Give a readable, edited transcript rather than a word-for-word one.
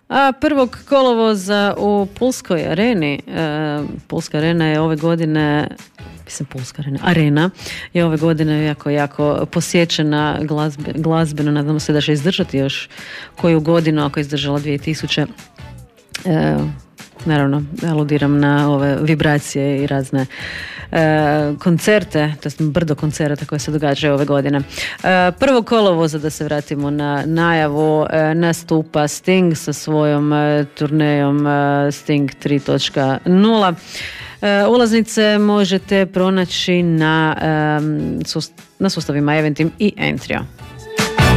A 1. kolovoza u Pulskoj areni, Pulska arena je ove godine, arena je ove godine jako posjećena glazbeno, nadamo se da će izdržati još koju godinu, ako je izdržala 2000. Naravno, aludiram na ove vibracije i razne koncerte, to je brdo koncerata koje se događaju ove godine. 1. kolovoza, da se vratimo na najavu, nastupa Sting sa svojom turnejom Sting 3.0. Ulaznice možete pronaći na sustavima Eventim i Entrio.